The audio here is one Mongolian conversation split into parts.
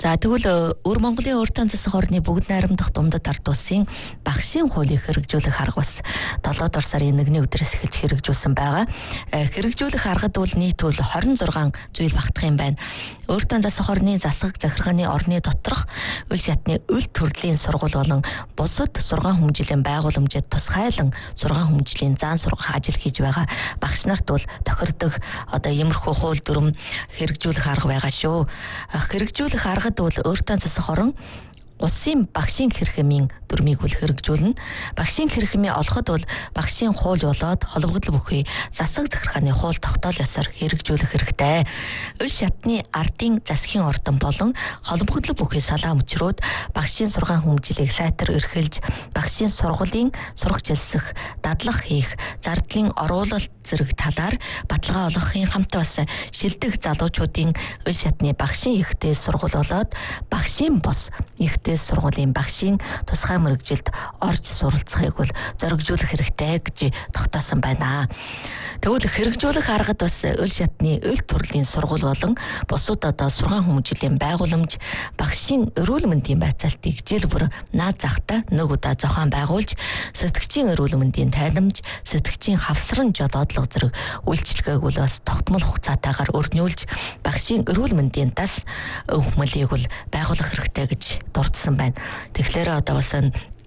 За тэгвэл өр Монголын уртан засаг орны бүгд найрамдах Думдад ард улсын багшийн хуулийг хэрэгжүүлэх арга бас 7 дугаар сарын 1-ний өдрөөс эхэлж хэрэгжүүлсэн байгаа. Хэрэгжүүлэх аргад бол нийт 26 зүйл багтах юм байна. Уртан засаг орны засаг захиргааны орны доторх үйл шатны үйл төрлийн сургууль болон бусад 6 хүмүүжлийн байгууламжид тусгайлан 6 хүмүүжлийн зан сургах ажил хийж байгаа багш нарт бол тохирдог одоо иймэрхүү хууль дүрм хэрэгжүүлэх арга байгаа шүү. Хэрэгжүүлэх аргад бол уртан засаг орон улсын багшийн хэрхэмийн дүрмийг үл хэрэгжүүлнэ. Багшийн хэрхэмээ олоход бол багшийн хууль болоод холбогдол бүхий засаг захиргааны хууль тогтоол ёсоор хэрэгжүүлэх хэрэгтэй. Үйл шатны ардын засгийн ордон болон холбогдол бүхий салаа мөчрөөд багшийн 6 хүмүүжлийг сайтар эрхэлж, багшийн сургуулийн сурах жилсэх, дадлах хийх, зардлын оруулалт зэрэг талаар баталгаа олгохын хамтаа бас шилдэг залуучуудын үйл шатны багшийн ихтэй сургууль болоод багшийн бос ихтэй сургуулийн багшийн тусгай мэргэжилд орж суралцахыг бол зоригжуулах хэрэгтэй гэж тогтоосон байна. Тэгвэл хэрэгжүүлэх аргад бас үйл шатны үйл төрлийн сургууль болон бусад одоо 6 хүмүүжлийн байгууламж багшийн эрүүл мэндийн байцаалтыг жил бүр наад захтай нэг удаа зохион байгуулж, сэтгчийн эрүүл мэндийн тайламж, сэтгчийн хавсран жолоодлого зэрэг үйлчилгээг бол бас тогтмол хугацаатайгаар өрнүүлж, багшийн эрүүл мэндийн тас өвхмөлийг бол байгуулах хэрэгтэй гэж дурдсан байна. Тэгэхээр одоо бас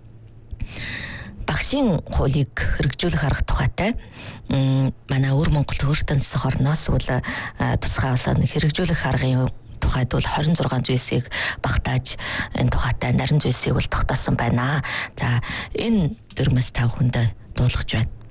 багшийн хуулийг хэрэгжүүлэх арга тухайтай манай өр Монгол уртан засаг орноос бол тусгай бас хэрэгжүүлэх аргын тухайд бол 26 зүйлсийг багтааж энэ тухайтай нарийн зүйлсийг бол тогтоосон байна. За энэ дөрмөөс 5 хүнд дуулгаж байна.